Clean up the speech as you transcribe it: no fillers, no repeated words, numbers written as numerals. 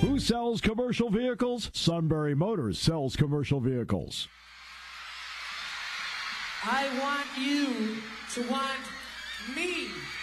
Who sells commercial vehicles? Sunbury Motors sells commercial vehicles. I want you to want me.